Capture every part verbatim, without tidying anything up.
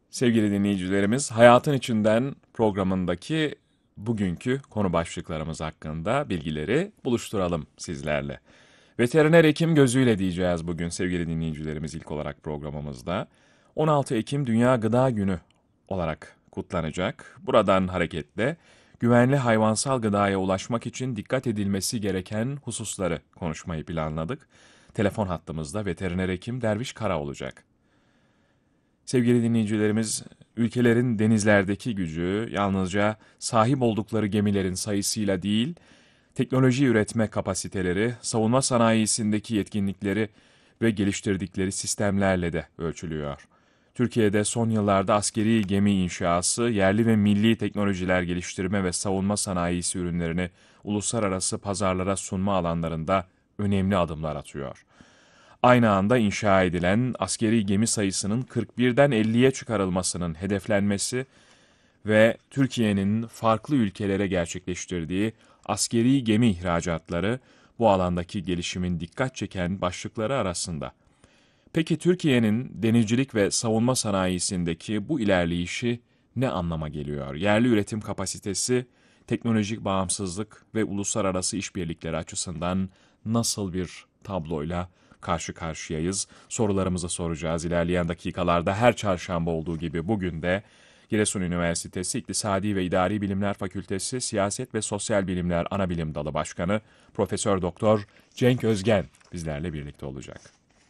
Sevgili dinleyicilerimiz, Hayatın İçinden programındaki bugünkü konu başlıklarımız hakkında bilgileri buluşturalım sizlerle. Veteriner hekim gözüyle diyeceğiz bugün sevgili dinleyicilerimiz ilk olarak programımızda. on altı Ekim Dünya Gıda Günü olarak kutlanacak. Buradan hareketle güvenli hayvansal gıdaya ulaşmak için dikkat edilmesi gereken hususları konuşmayı planladık. Telefon hattımızda veteriner hekim Derviş Kara olacak. Sevgili dinleyicilerimiz, ülkelerin denizlerdeki gücü yalnızca sahip oldukları gemilerin sayısıyla değil, teknoloji üretme kapasiteleri, savunma sanayisindeki yetkinlikleri ve geliştirdikleri sistemlerle de ölçülüyor. Türkiye'de son yıllarda askeri gemi inşası, yerli ve milli teknolojiler geliştirme ve savunma sanayisi ürünlerini uluslararası pazarlara sunma alanlarında önemli adımlar atıyor. Aynı anda inşa edilen askeri gemi sayısının kırk birden elliye çıkarılmasının hedeflenmesi ve Türkiye'nin farklı ülkelere gerçekleştirdiği askeri gemi ihracatları bu alandaki gelişimin dikkat çeken başlıkları arasında. Peki Türkiye'nin denizcilik ve savunma sanayisindeki bu ilerleyişi ne anlama geliyor? Yerli üretim kapasitesi, teknolojik bağımsızlık ve uluslararası işbirlikleri açısından nasıl bir tabloyla karşı karşıyayız? Sorularımızı soracağız ilerleyen dakikalarda. Her çarşamba olduğu gibi bugün de Giresun Üniversitesi İktisadi ve İdari Bilimler Fakültesi Siyaset ve Sosyal Bilimler Anabilim Dalı Başkanı Profesör Doktor Cenk Özgen bizlerle birlikte olacak.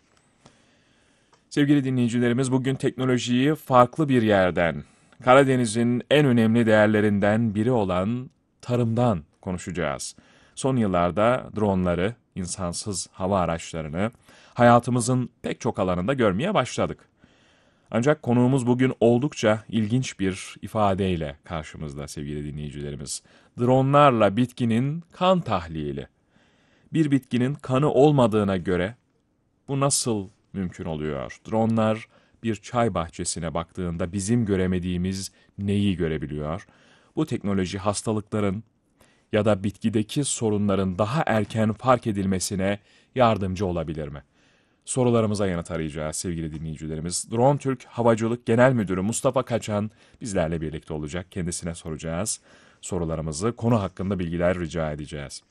Sevgili dinleyicilerimiz, bugün teknolojiyi farklı bir yerden, Karadeniz'in en önemli değerlerinden biri olan tarımdan konuşacağız. Son yıllarda dronları, insansız hava araçlarını hayatımızın pek çok alanında görmeye başladık. Ancak konuğumuz bugün oldukça ilginç bir ifadeyle karşımızda sevgili dinleyicilerimiz. Dronlarla bitkinin kan tahlili. Bir bitkinin kanı olmadığına göre bu nasıl mümkün oluyor? Dronlar bir çay bahçesine baktığında bizim göremediğimiz neyi görebiliyor? Bu teknoloji hastalıkların ya da bitkideki sorunların daha erken fark edilmesine yardımcı olabilir mi? Sorularımıza yanıt arayacağız sevgili dinleyicilerimiz. Drone Türk Havacılık Genel Müdürü Mustafa Kaçan bizlerle birlikte olacak. Kendisine soracağız sorularımızı, konu hakkında bilgiler rica edeceğiz.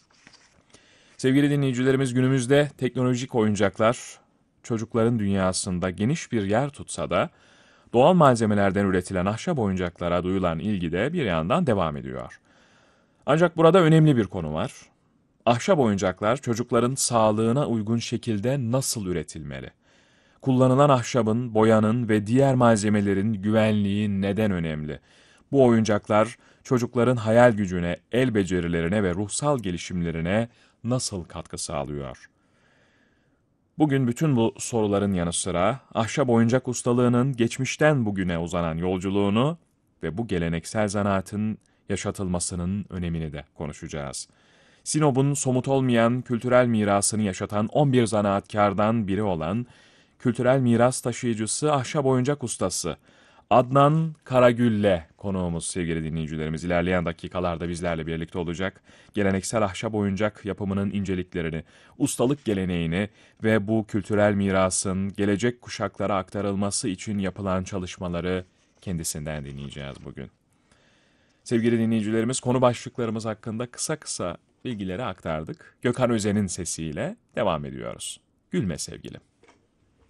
Sevgili dinleyicilerimiz, günümüzde teknolojik oyuncaklar çocukların dünyasında geniş bir yer tutsa da doğal malzemelerden üretilen ahşap oyuncaklara duyulan ilgi de bir yandan devam ediyor. Ancak burada önemli bir konu var. Ahşap oyuncaklar çocukların sağlığına uygun şekilde nasıl üretilmeli? Kullanılan ahşabın, boyanın ve diğer malzemelerin güvenliği neden önemli? Bu oyuncaklar çocukların hayal gücüne, el becerilerine ve ruhsal gelişimlerine nasıl katkı sağlıyor? Bugün bütün bu soruların yanı sıra ahşap oyuncak ustalığının geçmişten bugüne uzanan yolculuğunu ve bu geleneksel zanaatın yaşatılmasının önemini de konuşacağız. Sinop'un somut olmayan kültürel mirasını yaşatan on bir zanaatkardan biri olan kültürel miras taşıyıcısı ahşap oyuncak ustası Adnan Karagül'le konuğumuz sevgili dinleyicilerimiz ilerleyen dakikalarda bizlerle birlikte olacak. Geleneksel ahşap oyuncak yapımının inceliklerini, ustalık geleneğini ve bu kültürel mirasın gelecek kuşaklara aktarılması için yapılan çalışmaları kendisinden dinleyeceğiz bugün. Sevgili dinleyicilerimiz, konu başlıklarımız hakkında kısa kısa bilgileri aktardık. Gökhan Özen'in sesiyle devam ediyoruz. Gülme sevgilim.